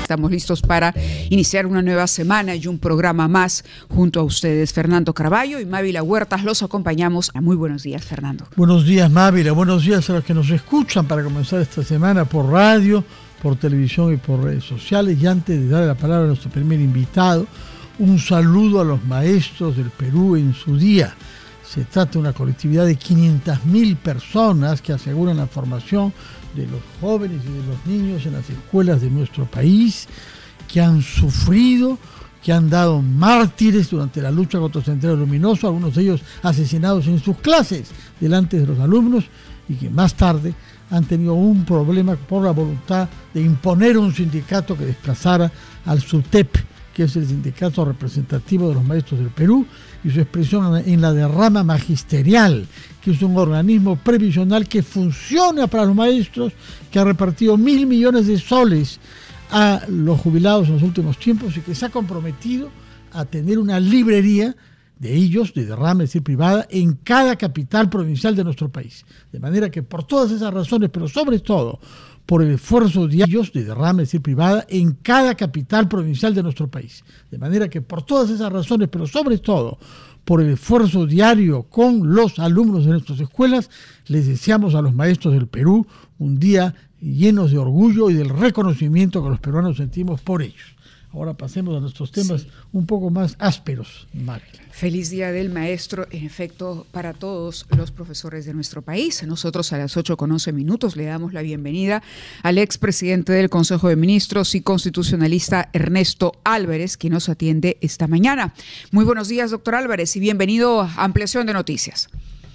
Estamos listos para iniciar una nueva semana y un programa más junto a ustedes. Fernando Caraballo y Mávila Huertas los acompañamos. Muy buenos días, Fernando. Buenos días, Mávila. Buenos días a los que nos escuchan para comenzar esta semana por radio, por televisión y por redes sociales. Y antes de darle la palabra a nuestro primer invitado, un saludo a los maestros del Perú en su día. Se trata de una colectividad de 500.000 personas que aseguran la formación de los jóvenes y de los niños en las escuelas de nuestro país, que han sufrido, que han dado mártires durante la lucha contra el Sendero Luminoso, algunos de ellos asesinados en sus clases delante de los alumnos, y que más tarde han tenido un problema por la voluntad de imponer un sindicato que desplazara al SUTEP, que es el sindicato representativo de los maestros del Perú, y su expresión en la derrama magisterial, que es un organismo previsional que funciona para los maestros, que ha repartido 1.000 millones de soles a los jubilados en los últimos tiempos y que se ha comprometido a tener una librería de ellos, de derrama, es decir, privada, en cada capital provincial de nuestro país. De manera que por todas esas razones, pero sobre todo por el esfuerzo de ellos, de derrama, es decir, privada, en cada capital provincial de nuestro país. De manera que por todas esas razones, pero sobre todo por el esfuerzo diario con los alumnos de nuestras escuelas, les deseamos a los maestros del Perú un día llenos de orgullo y del reconocimiento que los peruanos sentimos por ellos. Ahora pasemos a nuestros temas un poco más ásperos, Mávila. Feliz Día del Maestro, en efecto, para todos los profesores de nuestro país. Nosotros a las 8:11 le damos la bienvenida al expresidente del Consejo de Ministros y constitucionalista Ernesto Álvarez, quien nos atiende esta mañana. Muy buenos días, doctor Álvarez, y bienvenido a Ampliación de Noticias.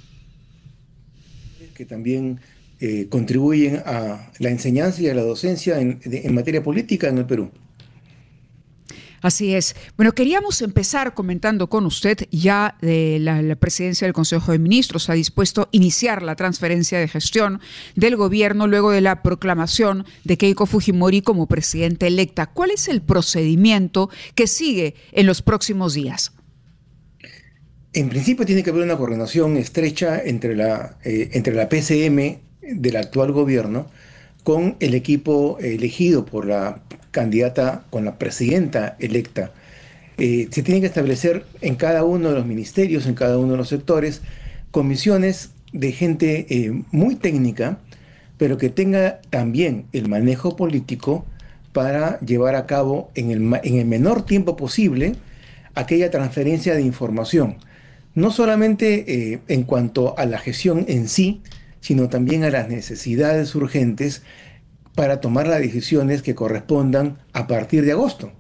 Que también contribuyen a la enseñanza y a la docencia en materia política en el Perú. Así es. Bueno, queríamos empezar comentando con usted ya de la presidencia del Consejo de Ministros. Ha dispuesto iniciar la transferencia de gestión del gobierno luego de la proclamación de Keiko Fujimori como presidenta electa. ¿Cuál es el procedimiento que sigue en los próximos días? En principio tiene que haber una coordinación estrecha entre la PCM del actual gobierno con el equipo elegido por la candidata, con la presidenta electa. Se tiene que establecer en cada uno de los ministerios, en cada uno de los sectores, comisiones de gente muy técnica, pero que tenga también el manejo político para llevar a cabo en el menor tiempo posible aquella transferencia de información. No solamente en cuanto a la gestión en sí, sino también a las necesidades urgentes para tomar las decisiones que correspondan a partir de agosto.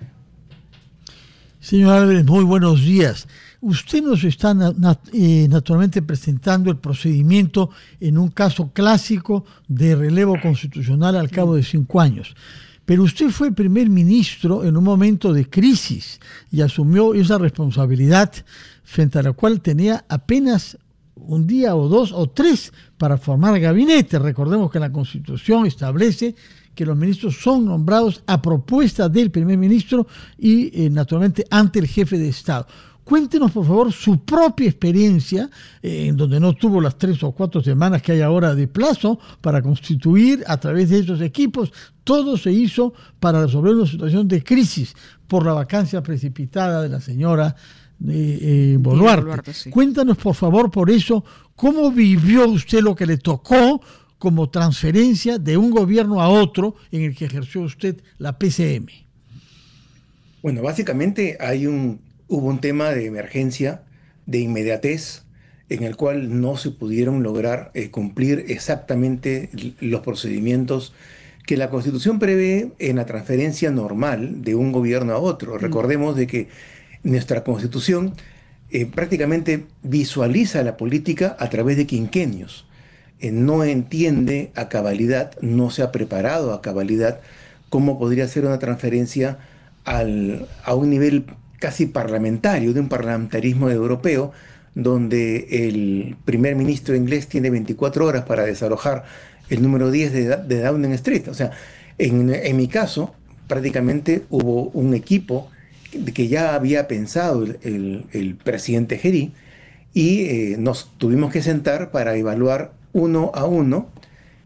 Señor Álvarez, muy buenos días. Usted nos está naturalmente presentando el procedimiento en un caso clásico de relevo constitucional al cabo de 5 años. Pero usted fue primer ministro en un momento de crisis y asumió esa responsabilidad frente a la cual tenía apenas un día o 2 o 3 para formar gabinete. Recordemos que la Constitución establece que los ministros son nombrados a propuesta del primer ministro y naturalmente ante el jefe de Estado. Cuéntenos, por favor, su propia experiencia, en donde no tuvo las 3 o 4 semanas que hay ahora de plazo para constituir a través de esos equipos. Todo se hizo para resolver una situación de crisis por la vacancia precipitada de la señora Boluarte. Sí. Cuéntanos, por favor, por eso, ¿cómo vivió usted lo que le tocó como transferencia de un gobierno a otro en el que ejerció usted la PCM? Bueno, básicamente hubo un tema de emergencia, de inmediatez, en el cual no se pudieron lograr cumplir exactamente los procedimientos que la Constitución prevé en la transferencia normal de un gobierno a otro. Recordemos de que nuestra Constitución prácticamente visualiza la política a través de quinquenios. No entiende a cabalidad, no se ha preparado a cabalidad cómo podría ser una transferencia a un nivel casi parlamentario, de un parlamentarismo europeo, donde el primer ministro inglés tiene 24 horas para desalojar el número 10 de Downing Street. O sea, en mi caso, prácticamente hubo un equipo que ya había pensado el presidente Gerí y nos tuvimos que sentar para evaluar uno a uno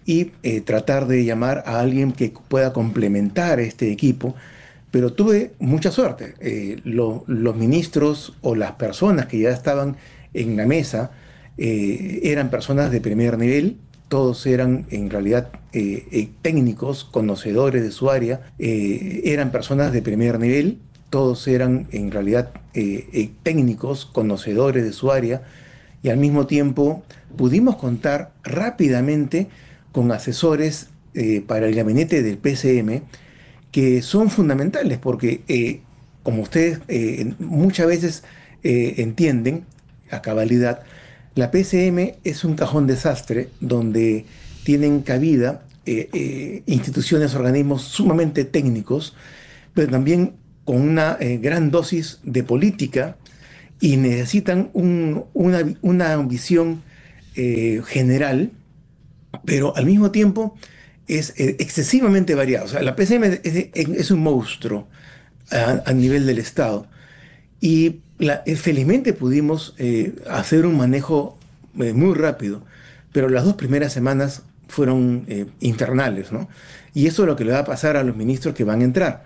y tratar de llamar a alguien que pueda complementar este equipo. Pero tuve mucha suerte. Los ministros o las personas que ya estaban en la mesa eran personas de primer nivel. Todos eran en realidad técnicos, conocedores de su área. Eran personas de primer nivel. Todos eran en realidad técnicos, conocedores de su área. Y al mismo tiempo pudimos contar rápidamente con asesores para el gabinete del PCM, que son fundamentales porque, como ustedes muchas veces entienden a cabalidad, la PCM es un cajón desastre donde tienen cabida instituciones, organismos sumamente técnicos, pero también con una gran dosis de política, y necesitan una visión general, pero al mismo tiempo es excesivamente variado. O sea, la PCM es un monstruo a nivel del Estado. Y felizmente pudimos hacer un manejo muy rápido, pero las 2 primeras semanas fueron infernales, ¿no? Y eso es lo que le va a pasar a los ministros que van a entrar.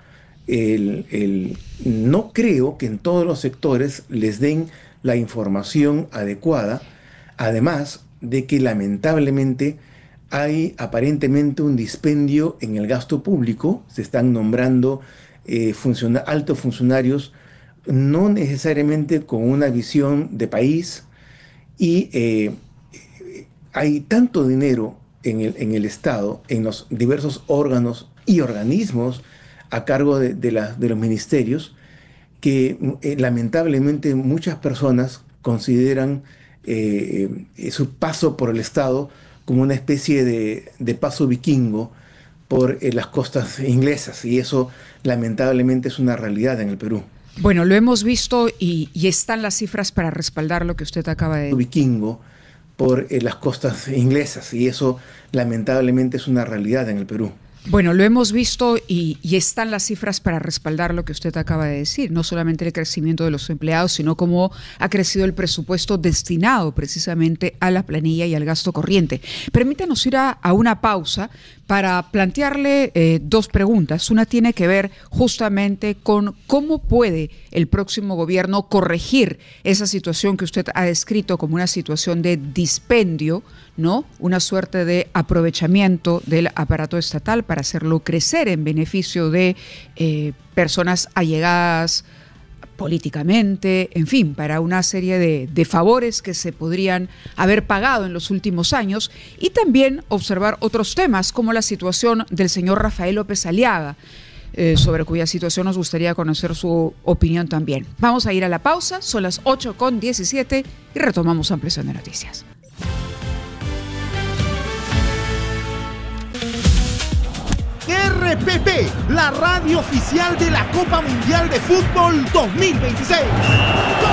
No creo que en todos los sectores les den la información adecuada, además de que lamentablemente hay aparentemente un dispendio en el gasto público. Se están nombrando altos funcionarios, no necesariamente con una visión de país, y hay tanto dinero en el Estado, en los diversos órganos y organismos a cargo de los ministerios, que lamentablemente muchas personas consideran su paso por el Estado como una especie de paso vikingo por las costas inglesas, y eso lamentablemente es una realidad en el Perú. Bueno, lo hemos visto y están las cifras para respaldar lo que usted acaba de decir. Vikingo por las costas inglesas, y eso lamentablemente es una realidad en el Perú. Bueno, lo hemos visto y están las cifras para respaldar lo que usted acaba de decir, no solamente el crecimiento de los empleados, sino cómo ha crecido el presupuesto destinado precisamente a la planilla y al gasto corriente. Permítanos ir a una pausa para plantearle 2 preguntas. Una tiene que ver justamente con cómo puede el próximo gobierno corregir esa situación que usted ha descrito como una situación de dispendio, ¿no? Una suerte de aprovechamiento del aparato estatal para hacerlo crecer en beneficio de personas allegadas políticamente, en fin, para una serie de favores que se podrían haber pagado en los últimos años, y también observar otros temas como la situación del señor Rafael López Aliaga, sobre cuya situación nos gustaría conocer su opinión también. Vamos a ir a la pausa, son las 8:17 y retomamos Ampliación de Noticias. RPP, la radio oficial de la Copa Mundial de Fútbol 2026.